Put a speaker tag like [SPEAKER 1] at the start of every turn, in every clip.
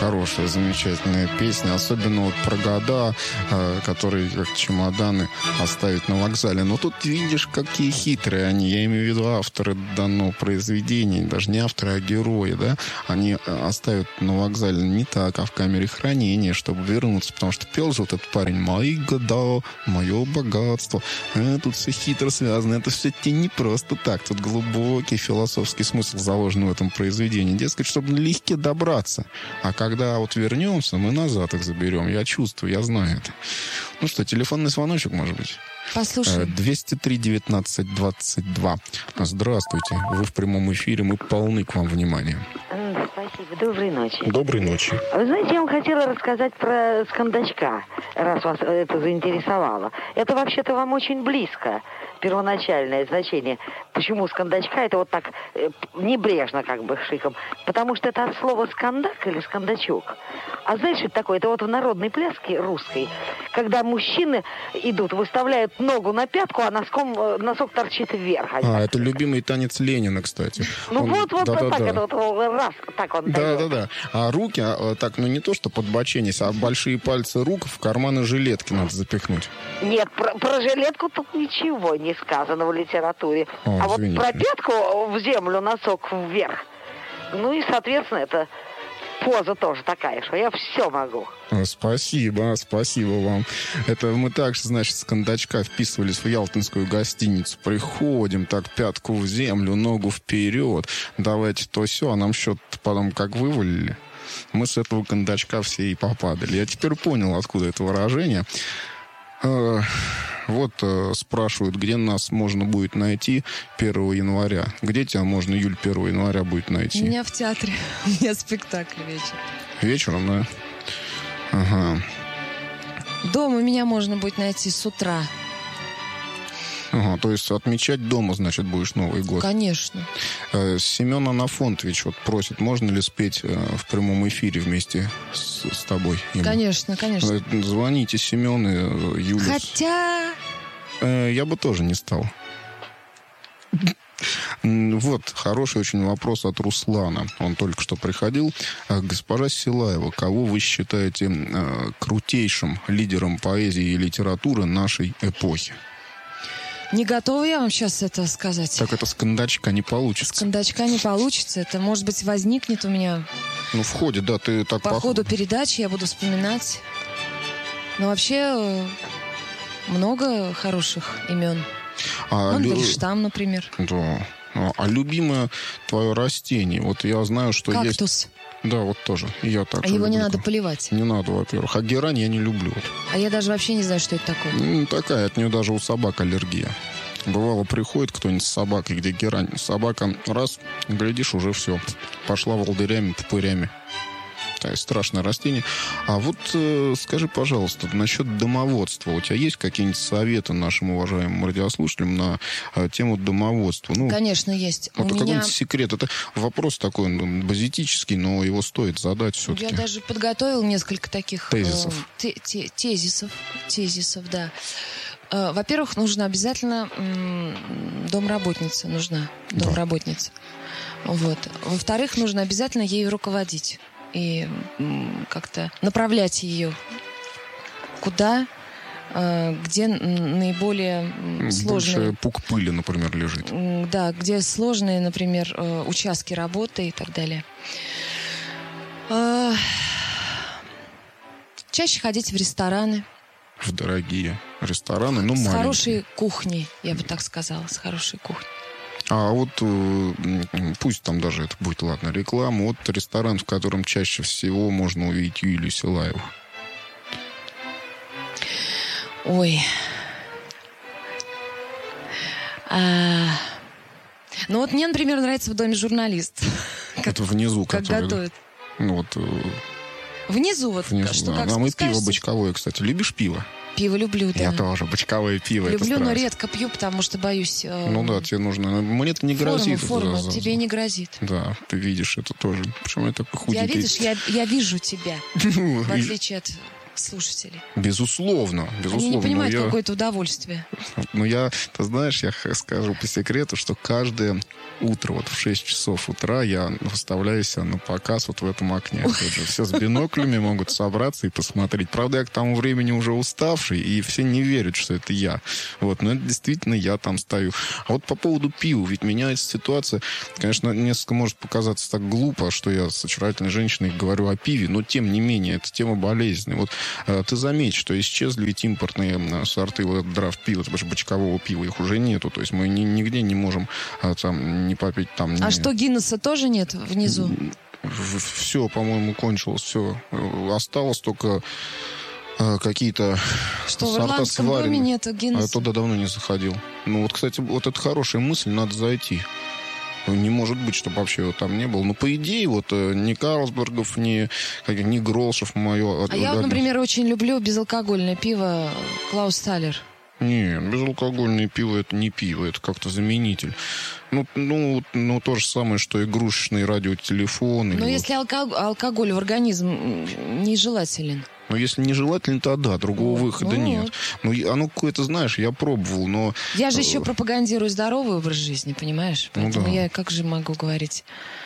[SPEAKER 1] хорошая, замечательная песня. Особенно вот про года, которые как чемоданы оставить на вокзале. Но тут видишь, какие хитрые они. Я имею в виду авторы данного произведения. Даже не авторы, а герои, да? Они оставят на вокзале не так, а в камере хранения, чтобы вернуться. Потому что пел же вот этот парень: «Мои года, мое богатство». Тут все хитро связано. Это все не просто так. Тут глубокий философский смысл заложен в этом произведении. Дескать, чтобы налегке добраться. А когда вот вернемся, мы назад их заберем. Я чувствую, я знаю это. Ну что, телефонный звоночек, может быть?
[SPEAKER 2] Послушай.
[SPEAKER 1] 203-19-22. Здравствуйте. Вы в прямом эфире. Мы полны к вам внимания.
[SPEAKER 3] Спасибо. Доброй ночи.
[SPEAKER 1] Доброй ночи.
[SPEAKER 3] Вы знаете, я вам хотела рассказать про с кондачка, раз вас это заинтересовало. Это вообще-то вам очень близко, первоначальное значение. Почему с кондачка? Это вот так небрежно как бы шиком. Потому что это от слова скандак или скандачок. А знаешь, что это такое? Это вот в народной пляске русской, когда мужчины идут, выставляют ногу на пятку, а носок торчит вверх.
[SPEAKER 1] Это любимый танец Ленина, кстати.
[SPEAKER 3] Ну вот так, это вот раз, так он дает.
[SPEAKER 1] Да. А руки, так, ну не то, что подбоченись, а большие пальцы рук в карманы жилетки надо запихнуть.
[SPEAKER 3] Нет, про жилетку тут ничего не сказано в литературе.
[SPEAKER 1] Извините.
[SPEAKER 3] Вот про пятку в землю, носок вверх. Ну и, соответственно, это поза тоже такая, что я все могу.
[SPEAKER 1] Спасибо вам. Это мы также, значит, с кондачка вписывались в ялтинскую гостиницу. Приходим, так, пятку в землю, ногу вперед. Давайте то все, а нам счет потом как вывалили. Мы с этого кондачка все и попадали. Я теперь понял, откуда это выражение. Вот спрашивают, где нас можно будет найти 1 января. Где тебя можно, Юль, 1 января будет найти?
[SPEAKER 2] Меня в театре. У меня спектакль вечером.
[SPEAKER 1] Вечером, да? Ага.
[SPEAKER 2] Дома меня можно будет найти с утра.
[SPEAKER 1] Ага, то есть отмечать дома, значит, будешь Новый год.
[SPEAKER 2] Конечно.
[SPEAKER 1] Семен Анафонтович вот просит, можно ли спеть в прямом эфире вместе с тобой? Ему?
[SPEAKER 2] Конечно.
[SPEAKER 1] Звоните, Семен и Юля.
[SPEAKER 2] Хотя...
[SPEAKER 1] Я бы тоже не стал. Вот, хороший очень вопрос от Руслана. Он только что приходил. Госпожа Силаева, кого вы считаете крутейшим лидером поэзии и литературы нашей эпохи?
[SPEAKER 2] Не готова я вам сейчас это сказать.
[SPEAKER 1] Так это с кондачка не получится.
[SPEAKER 2] С кондачка не получится. Это, может быть, возникнет у меня...
[SPEAKER 1] Ну, в ходе, да, ты так...
[SPEAKER 2] По ходу передачи я буду вспоминать. Но вообще много хороших имен. Мандельштам, например.
[SPEAKER 1] Да. А любимое твое растение? Вот я знаю, что есть...
[SPEAKER 2] Кактус.
[SPEAKER 1] Да, вот тоже. Я так же
[SPEAKER 2] его
[SPEAKER 1] люблю.
[SPEAKER 2] Не надо поливать.
[SPEAKER 1] Не надо, во-первых. А герань я не люблю.
[SPEAKER 2] А я даже вообще не знаю, что это такое.
[SPEAKER 1] Такая, от нее даже у собак аллергия. Бывало, приходит кто-нибудь с собакой, где герань. Собака, раз, глядишь, уже все. Пошла волдырями, пупырями. То есть страшное растение. А вот скажи, пожалуйста, насчет домоводства. У тебя есть какие-нибудь советы нашим уважаемым радиослушателям на тему домоводства? Ну,
[SPEAKER 2] конечно, есть.
[SPEAKER 1] Вот какой-нибудь секрет. Это вопрос такой базитический, но его стоит задать все-таки.
[SPEAKER 2] Я даже подготовил несколько таких...
[SPEAKER 1] Тезисов.
[SPEAKER 2] Тезисов, да. Во-первых, нужно обязательно... Домработница нужна. Домработница. Да. Вот. Во-вторых, нужно обязательно ею руководить. И как-то направлять ее куда, где наиболее сложные...
[SPEAKER 1] Больше пук пыли, например, лежит.
[SPEAKER 2] Да, где сложные, например, участки работы и так далее. Чаще ходить в рестораны.
[SPEAKER 1] В дорогие рестораны, но маленькие.
[SPEAKER 2] С хорошей кухней, я бы так сказала, с хорошей кухней.
[SPEAKER 1] А вот пусть там даже это будет, ладно, реклама. Вот ресторан, в котором чаще всего можно увидеть Юлию Силаеву.
[SPEAKER 2] Ой. Ну вот мне, например, нравится в доме журналист.
[SPEAKER 1] Это внизу,
[SPEAKER 2] как
[SPEAKER 1] который...
[SPEAKER 2] готовит.
[SPEAKER 1] Ну вот...
[SPEAKER 2] Внизу вот.
[SPEAKER 1] Внизу,
[SPEAKER 2] что,
[SPEAKER 1] да.
[SPEAKER 2] как
[SPEAKER 1] А мы пиво бочковое, кстати. Любишь пиво?
[SPEAKER 2] Пиво люблю, да.
[SPEAKER 1] Я тоже. Бочковое пиво.
[SPEAKER 2] Люблю, но редко пью, потому что боюсь...
[SPEAKER 1] Ну да, тебе нужно... Мне это не грозит.
[SPEAKER 2] Форма тебе не грозит.
[SPEAKER 1] Да, ты видишь это тоже. Почему я такой худенький?
[SPEAKER 2] Я вижу тебя, в отличие от слушателей.
[SPEAKER 1] Безусловно.
[SPEAKER 2] Они не понимают какое-то удовольствие.
[SPEAKER 1] Ну, ты знаешь, я скажу по секрету, что каждое утро, вот в 6 часов утра я выставляю себя на показ вот в этом окне. Все с биноклями могут собраться и посмотреть. Правда, я к тому времени уже уставший, и все не верят, что это я. Вот, но это действительно я там стою. А вот по поводу пива, ведь меняется ситуация. Конечно, несколько может показаться так глупо, что я с очаровательной женщиной говорю о пиве, но тем не менее, это тема болезненная. Вот ты заметь, что исчезли ведь импортные сорты драфт пива, бочкового пива, их уже нету. То есть мы нигде не можем там не попить там.
[SPEAKER 2] А что, Гиннесса тоже нет внизу?
[SPEAKER 1] Все, по-моему, кончилось, все. Осталось только какие-то
[SPEAKER 2] что,
[SPEAKER 1] сорта
[SPEAKER 2] в Ирландском доме нету Гиннесса?
[SPEAKER 1] А я туда давно не заходил. Ну вот, кстати, вот это хорошая мысль, надо зайти. Не может быть, чтобы вообще его там не было. Но, по идее, вот ни Карлсбергов, ни Гролшев мое...
[SPEAKER 2] А я, вот, например, очень люблю безалкогольное пиво Клаус Талер.
[SPEAKER 1] Не, безалкогольное пиво это не пиво, это как-то заменитель. Ну, то же самое, что игрушечный радиотелефон.
[SPEAKER 2] Но если алкоголь в организм нежелателен.
[SPEAKER 1] Но если нежелательно, то да, другого выхода нет. Ну, оно какое-то, знаешь, я пробовал, но...
[SPEAKER 2] Я же еще пропагандирую здоровый образ жизни, понимаешь? Поэтому я как же могу говорить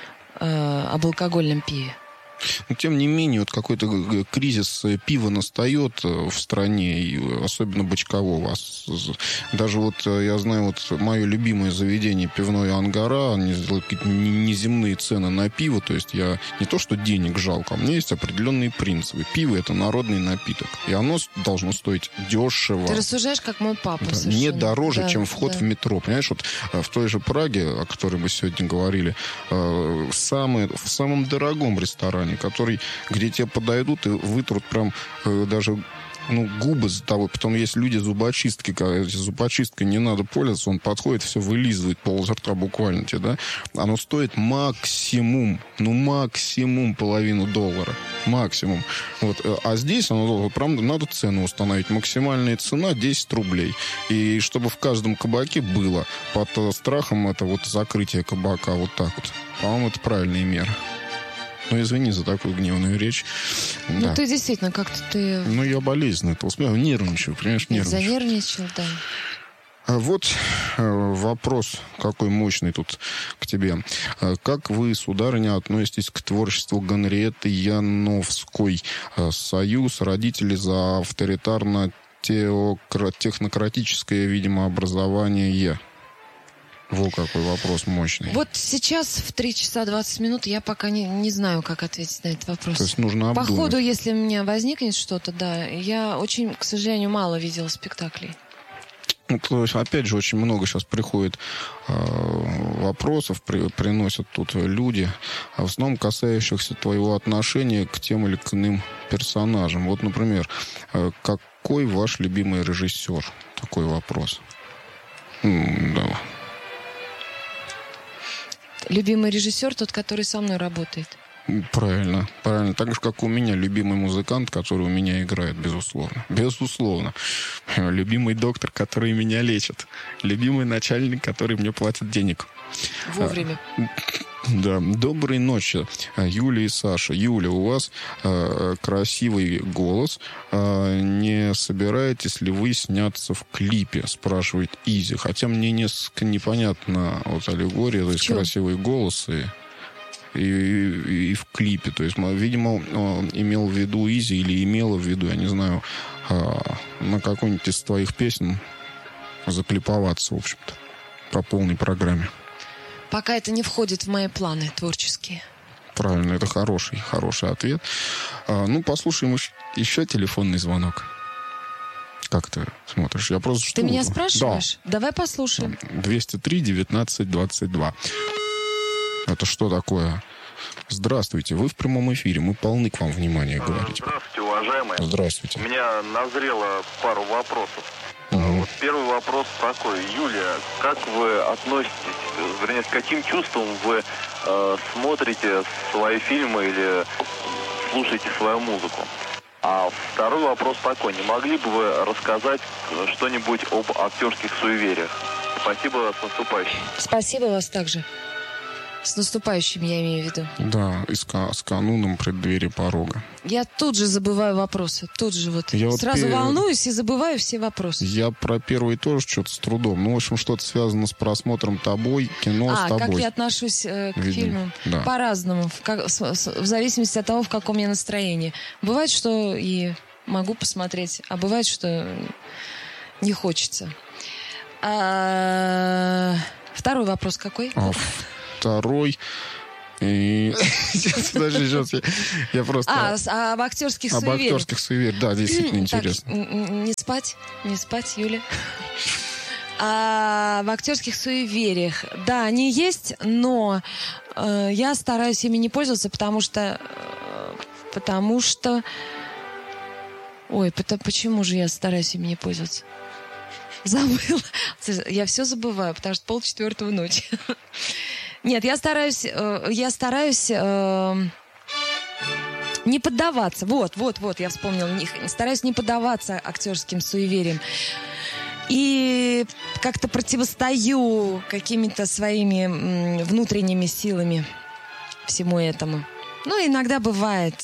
[SPEAKER 2] об алкогольном пиве?
[SPEAKER 1] Но, тем не менее, вот какой-то кризис пива настает в стране, и особенно бочкового. Даже вот я знаю, вот мое любимое заведение пивное «Ангара», они сделали какие-то неземные цены на пиво, то есть я не то, что денег жалко, а у меня есть определенные принципы. Пиво – это народный напиток, и оно должно стоить дешево.
[SPEAKER 2] Ты рассуждаешь, как мой папа.
[SPEAKER 1] Да, не дороже, чем вход в метро. Понимаешь, вот в той же Праге, о которой мы сегодня говорили, в самом дорогом ресторане, где тебе подойдут и вытрут прям даже губы за тобой. Потом есть люди зубочистки, когда зубочисткой не надо пользоваться, он подходит, все вылизывает пол рта буквально тебе, да? Оно стоит максимум $1.50. Максимум. Вот. А здесь оно прям надо цену установить. Максимальная цена 10 рублей. И чтобы в каждом кабаке было под страхом это вот закрытие кабака вот так вот. По-моему, это правильная мера. Ну, извини за такую гневную речь.
[SPEAKER 2] Ну, да. Ты действительно как-то ты...
[SPEAKER 1] Ну, я болезненно это усмею. Нервничаю, понимаешь, нервничаю.
[SPEAKER 2] Занервничал, да.
[SPEAKER 1] А вот вопрос какой мощный тут к тебе. Как вы, сударыня, относитесь к творчеству Генриетты Яновской? Союз, родители за авторитарно-технократическое, видимо, образование. Во, какой вопрос мощный.
[SPEAKER 2] Вот сейчас в 3 часа 20 минут я пока не знаю, как ответить на этот вопрос.
[SPEAKER 1] То есть нужно обдумать.
[SPEAKER 2] По ходу, если у меня возникнет что-то, да, я очень, к сожалению, мало видела спектаклей.
[SPEAKER 1] Ну, то есть, опять же, очень много сейчас приходит вопросов, приносят тут люди, в основном касающихся твоего отношения к тем или к иным персонажам. Вот, например, какой ваш любимый режиссер? Такой вопрос. Да.
[SPEAKER 2] Любимый режиссер тот, который со мной работает.
[SPEAKER 1] Правильно. Так же, как у меня любимый музыкант, который у меня играет, безусловно. Безусловно. Любимый доктор, который меня лечит. Любимый начальник, который мне платит денег.
[SPEAKER 2] Вовремя.
[SPEAKER 1] Да. Доброй ночи, Юля и Саша. Юля, у вас красивый голос. Не собираетесь ли вы сняться в клипе? Спрашивает Изи. Хотя мне несколько непонятна вот аллегория, то есть красивый голос и в клипе. То есть, видимо, имел в виду Изи или имела в виду, я не знаю, на какой-нибудь из твоих песен заклиповаться, в общем-то, по полной программе.
[SPEAKER 2] Пока это не входит в мои планы творческие.
[SPEAKER 1] Правильно, это хороший ответ. Послушаем еще телефонный звонок. Как ты смотришь? Я просто
[SPEAKER 2] жду. Ты меня спрашиваешь? Да. Давай послушаем.
[SPEAKER 1] 203-19-22. Это что такое? Здравствуйте, вы в прямом эфире. Мы полны к вам внимания говорить.
[SPEAKER 4] Здравствуйте, уважаемые.
[SPEAKER 1] Здравствуйте.
[SPEAKER 4] У меня назрело пару вопросов. Вот первый вопрос такой. Юлия, как вы относитесь, вернее, с каким чувством вы смотрите свои фильмы или слушаете свою музыку? А второй вопрос такой. Не могли бы вы рассказать что-нибудь об актерских суевериях? Спасибо, с наступающим.
[SPEAKER 2] Спасибо вас также. С наступающим, я имею в виду.
[SPEAKER 1] Да, и с кануном преддверия порога.
[SPEAKER 2] Я тут же забываю вопросы. Тут же сразу волнуюсь и забываю все вопросы.
[SPEAKER 1] Я про первый тоже что-то с трудом. Ну, в общем, что-то связано с просмотром тобой, кино с тобой.
[SPEAKER 2] Как я отношусь к фильмам? Да. По-разному. В зависимости от того, в каком я настроении. Бывает, что и могу посмотреть, а бывает, что не хочется. Второй вопрос какой?
[SPEAKER 1] Второй. Сейчас я просто...
[SPEAKER 2] об актерских суевериях.
[SPEAKER 1] Об актерских суевериях, да, действительно интересно.
[SPEAKER 2] Не спать, Юля. В актерских суевериях. Да, они есть, но я стараюсь ими не пользоваться, потому что... почему же я стараюсь ими не пользоваться? Забыла. Я все забываю, потому что 3:30 ночи. Нет, я стараюсь не поддаваться. Вот, я вспомнила. Стараюсь не поддаваться актерским суевериям. И как-то противостою какими-то своими внутренними силами всему этому. Иногда бывает,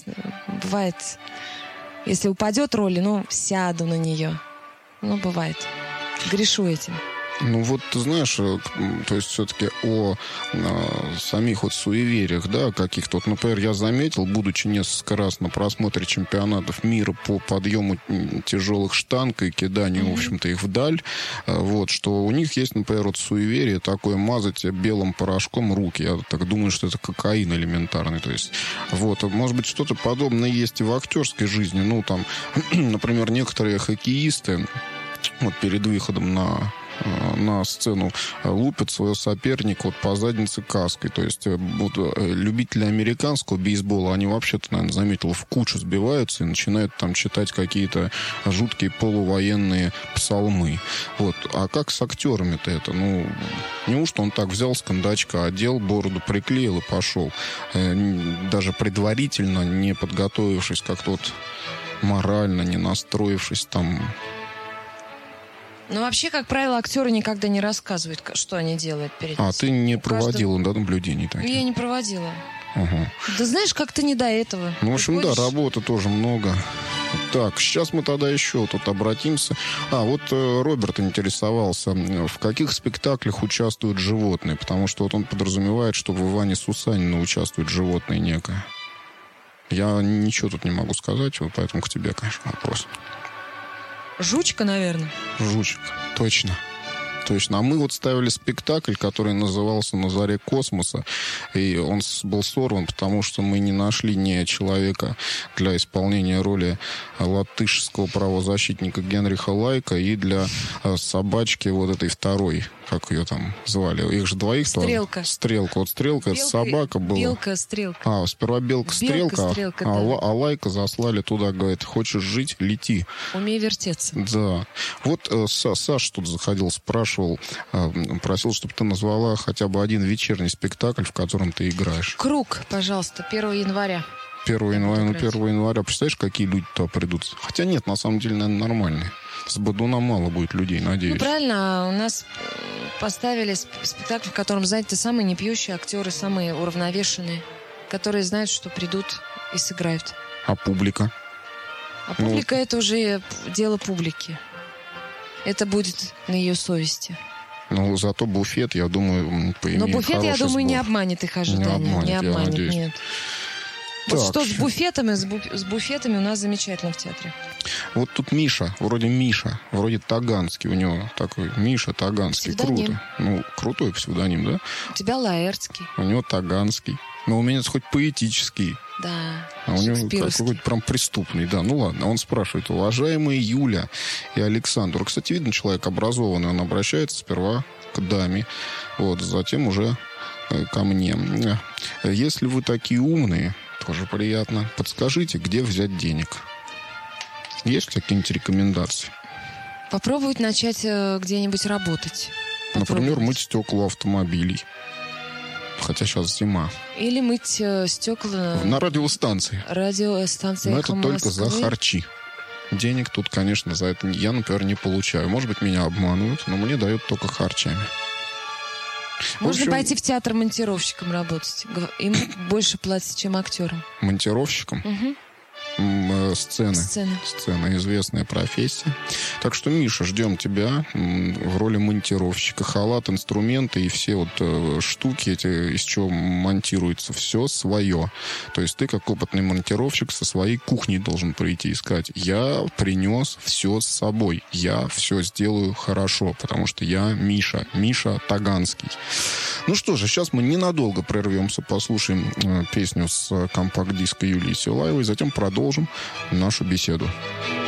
[SPEAKER 2] если упадет роль, сяду на нее. Бывает. Грешу этим.
[SPEAKER 1] Ты знаешь, то есть все-таки о самих суевериях, да, каких-то. Например, я заметил, будучи несколько раз на просмотре чемпионатов мира по подъему тяжелых штанг и киданию, в общем-то, их вдаль, что у них есть, например, суеверие такое, мазать белым порошком руки. Я так думаю, что это кокаин элементарный. То есть, может быть, что-то подобное есть и в актерской жизни. Например, некоторые хоккеисты перед выходом на сцену лупят своего соперника по заднице каской. То есть любители американского бейсбола, они вообще-то, наверное, заметил, в кучу сбиваются и начинают там читать какие-то жуткие полувоенные псалмы. А как с актерами-то это? Неужто он так взял с кондачка, одел, бороду приклеил и пошел? Даже предварительно не подготовившись как-то морально, не настроившись там...
[SPEAKER 2] вообще, как правило, актеры никогда не рассказывают, что они делают перед этим.
[SPEAKER 1] Ты не проводила, наблюдений таких?
[SPEAKER 2] Я не проводила.
[SPEAKER 1] Угу.
[SPEAKER 2] Да знаешь, как-то не до этого.
[SPEAKER 1] В общем, да, работы тоже много. Так, сейчас мы тогда еще тут обратимся. Роберт интересовался, в каких спектаклях участвуют животные, потому что он подразумевает, что в Иване Сусанина участвует животное некое. Я ничего тут не могу сказать, поэтому к тебе, конечно, вопрос.
[SPEAKER 2] Жучка, наверное.
[SPEAKER 1] Жучка, точно. А мы ставили спектакль, который назывался «На заре космоса», и он был сорван, потому что мы не нашли ни человека для исполнения роли латышского правозащитника Генриха Лайка и для собачки этой второй, как ее там звали, их же двоих.
[SPEAKER 2] Стрелка.
[SPEAKER 1] Стрелка. Стрелка, это собака была.
[SPEAKER 2] Белка-стрелка.
[SPEAKER 1] Сперва Белка-стрелка, а Лайка заслали туда, говорит, хочешь жить, лети.
[SPEAKER 2] Умей вертеться.
[SPEAKER 1] Да. Саша тут заходил, спрашивал, просил, чтобы ты назвала хотя бы один вечерний спектакль, в котором ты играешь.
[SPEAKER 2] «Круг», пожалуйста, 1 января.
[SPEAKER 1] 1 января. Представляешь, какие люди туда придут? Хотя нет, на самом деле, наверное, нормальные. С Бодуна мало будет людей, надеюсь.
[SPEAKER 2] Правильно. У нас поставили спектакль, в котором заняты самые непьющие актеры, самые уравновешенные, которые знают, что придут и сыграют.
[SPEAKER 1] А публика?
[SPEAKER 2] Публика это уже дело публики. Это будет на ее совести.
[SPEAKER 1] Зато буфет, я думаю, поимеет.
[SPEAKER 2] Но буфет, я думаю, не обманет их ожидания. Не обманет, нет. Что с буфетами? С буфетами у нас замечательно в театре.
[SPEAKER 1] Тут Миша, вроде Таганский у него такой. Миша Таганский.
[SPEAKER 2] Псевдоним.
[SPEAKER 1] Круто. Крутой псевдоним, да?
[SPEAKER 2] У тебя Лаэртский.
[SPEAKER 1] У него Таганский. Но у меня хоть поэтический.
[SPEAKER 2] Да.
[SPEAKER 1] А у него какой-то прям преступный. Да, ладно. Он спрашивает, уважаемые Юля и Александр. Кстати, видно, человек образованный. Он обращается сперва к даме, затем уже ко мне. Если вы такие умные, тоже приятно, подскажите, где взять денег? Есть какие-нибудь рекомендации?
[SPEAKER 2] Попробовать начать где-нибудь работать.
[SPEAKER 1] Например, мыть стекла автомобилей. Хотя сейчас зима.
[SPEAKER 2] Или мыть стекла...
[SPEAKER 1] На радиостанции.
[SPEAKER 2] Радиостанция
[SPEAKER 1] Но
[SPEAKER 2] «Эхо
[SPEAKER 1] это только
[SPEAKER 2] Москвы».
[SPEAKER 1] за харчи. Денег тут, конечно, за это я, например, не получаю. Может быть, меня обманывают, но мне дают только харчами.
[SPEAKER 2] Можно пойти в театр монтировщиком работать. Им больше платят, чем актерам.
[SPEAKER 1] Монтировщиком?
[SPEAKER 2] Угу.
[SPEAKER 1] Сцена, известная профессия. Так что, Миша, ждем тебя в роли монтировщика. Халат, инструменты и все вот штуки, эти, из чего монтируется, все свое. То есть ты, как опытный монтировщик, со своей кухней должен прийти и сказать: я принес все с собой, я все сделаю хорошо, потому что я Миша Таганский. Ну что же, сейчас мы ненадолго прервемся, послушаем песню с компакт-диска Юлии Силаевой, затем продолжим нашу беседу.